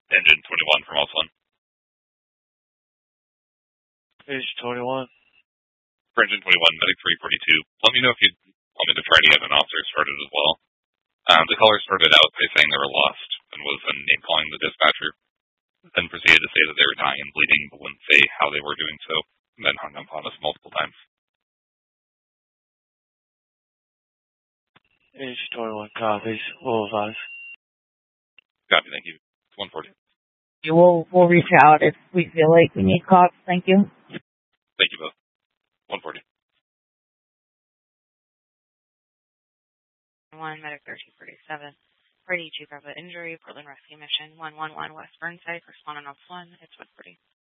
Engine 21 from Alpha 1. Page 21. For Engine 21, Medic 342. Let me know if you want me to try to get an officer started as well. The caller started out by saying they were lost and was then name-calling the dispatcher, then proceeded to say that they were dying and bleeding, but wouldn't say how they were doing so, and then hung up on us multiple times. Page 21 copies. We'll advise. Copy, thank you. It's 140. We'll reach out if we feel like we need cops. Thank you. Thank you both. 140. 1, Medic 1347. Party 2 Bravo injury, Portland Rescue Mission 111 West Burnside, responding on 1. It's 140.